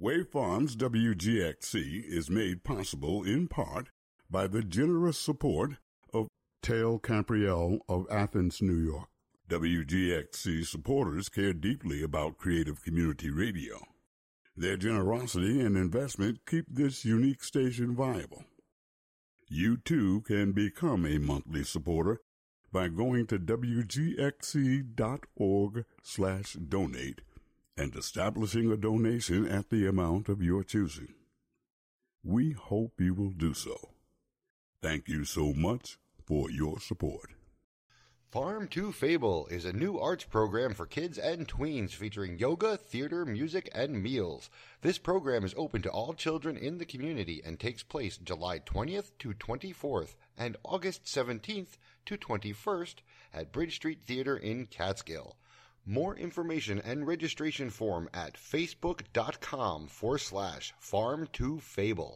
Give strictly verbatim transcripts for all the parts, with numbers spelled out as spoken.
Wave Farms W G X C is made possible in part by the generous support of Tail Campriel of Athens, New York. W G X C supporters care deeply about Creative Community Radio. Their generosity and investment keep this unique station viable. You too can become a monthly supporter by going to wgxc.org slash donate and establishing a donation at the amount of your choosing. We hope you will do so. Thank you so much for your support. Farm to Fable is a new arts program for kids and tweens featuring yoga, theater, music, and meals. This program is open to all children in the community and takes place July twentieth to twenty-fourth and August seventeenth to twenty-first at Bridge Street Theater in Catskill. More information and registration form at facebook.com forward slash farm to fable.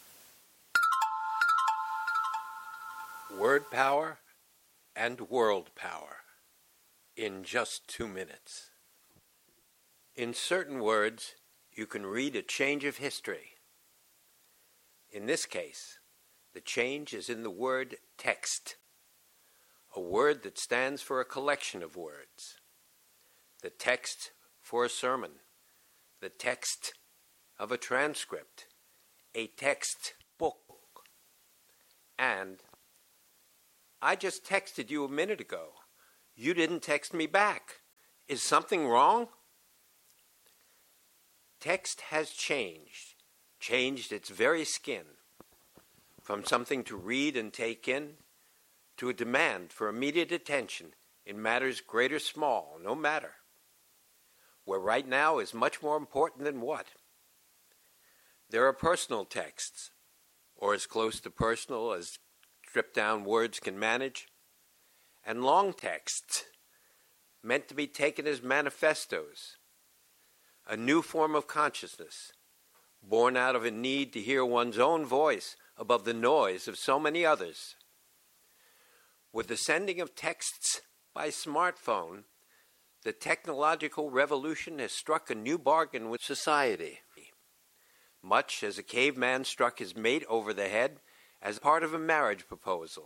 Word power and world power in just two minutes. In certain words, you can read a change of history. In this case, the change is in the word text, a word that stands for a collection of words. The text for a sermon, the text of a transcript, a text book, and I just texted you a minute ago. You didn't text me back. Is something wrong? Text has changed, changed its very skin, from something to read and take in to a demand for immediate attention in matters great or small, no matter. Where right now is much more important than what? There are personal texts, or as close to personal as stripped-down words can manage, and long texts meant to be taken as manifestos, a new form of consciousness, born out of a need to hear one's own voice above the noise of so many others. With the sending of texts by smartphone, the technological revolution has struck a new bargain with society, much as a caveman struck his mate over the head as part of a marriage proposal.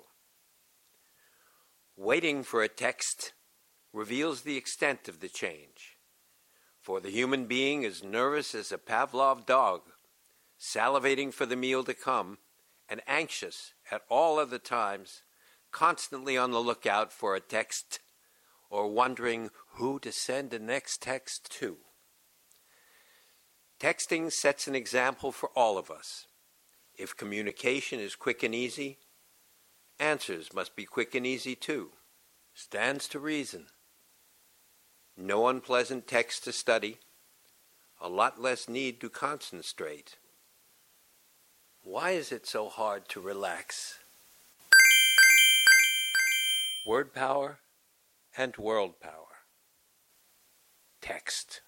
Waiting for a text reveals the extent of the change, for the human being is nervous as a Pavlov dog, salivating for the meal to come, and anxious at all other times, constantly on the lookout for a text, or wondering who to send the next text to. Texting sets an example for all of us. If communication is quick and easy, answers must be quick and easy too. Stands to reason. No unpleasant text to study, a lot less need to concentrate. Why is it so hard to relax? Word power and world power. Text.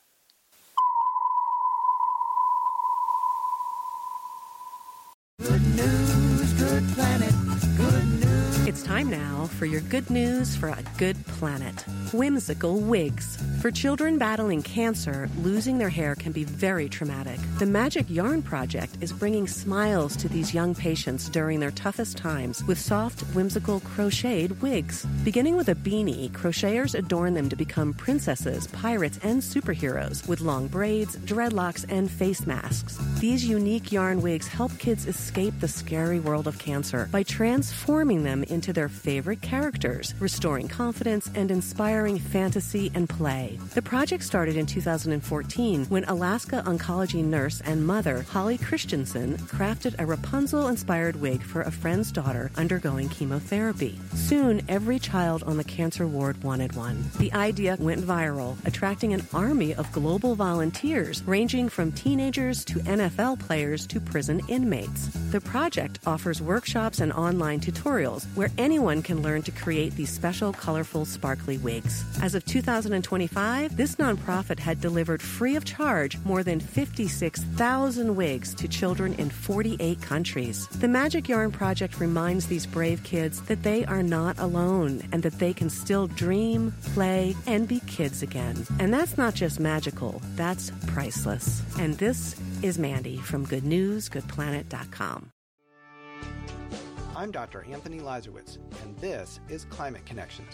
Good news, good planet, good news. It's time now for your good news for a good planet. Whimsical wigs. For children battling cancer, losing their hair can be very traumatic. The Magic Yarn Project is bringing smiles to these young patients during their toughest times with soft, whimsical crocheted wigs. Beginning with a beanie, crocheters adorn them to become princesses, pirates, and superheroes with long braids, dreadlocks, and face masks. These unique yarn wigs help kids escape the scary world of cancer by transforming them into their favorite characters, restoring confidence and inspiring fantasy and play. The project started in two thousand fourteen when Alaska oncology nurse and mother Holly Christensen crafted a Rapunzel-inspired wig for a friend's daughter undergoing chemotherapy. Soon, every child on the cancer ward wanted one. The idea went viral, attracting an army of global volunteers ranging from teenagers to N F L players to prison inmates. The project offers workshops and online tutorials where anyone can learn to create these special, colorful, sparkly wigs. As of two thousand twenty-five, this nonprofit had delivered free of charge more than fifty-six thousand wigs to children in forty-eight countries. The Magic Yarn Project reminds these brave kids that they are not alone and that they can still dream, play, and be kids again. And that's not just magical, that's priceless. And this is Mandy from good news good planet dot com. I'm Doctor Anthony Lazarowitz, and this is Climate Connections.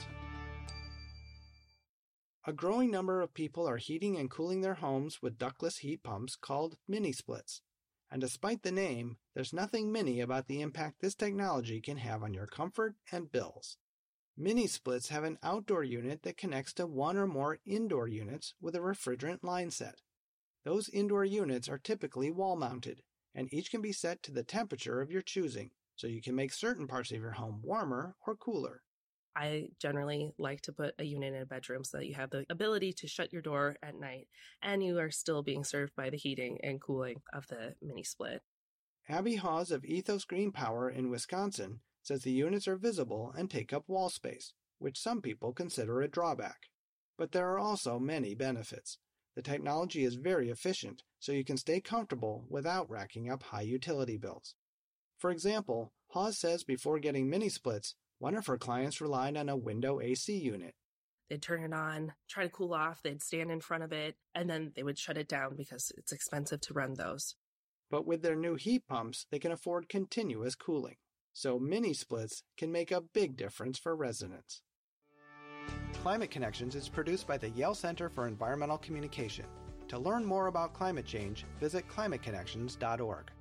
A growing number of people are heating and cooling their homes with ductless heat pumps called mini-splits. And despite the name, there's nothing mini about the impact this technology can have on your comfort and bills. Mini-splits have an outdoor unit that connects to one or more indoor units with a refrigerant line set. Those indoor units are typically wall-mounted, and each can be set to the temperature of your choosing, so you can make certain parts of your home warmer or cooler. I generally like to put a unit in a bedroom so that you have the ability to shut your door at night and you are still being served by the heating and cooling of the mini split. Abby Hawes of Ethos Green Power in Wisconsin says the units are visible and take up wall space, which some people consider a drawback. But there are also many benefits. The technology is very efficient, so you can stay comfortable without racking up high utility bills. For example, Hawes says before getting mini splits, one of her clients relied on a window A C unit. They'd turn it on, try to cool off, they'd stand in front of it, and then they would shut it down because it's expensive to run those. But with their new heat pumps, they can afford continuous cooling. So mini splits can make a big difference for residents. Climate Connections is produced by the Yale Center for Environmental Communication. To learn more about climate change, visit climate connections dot org.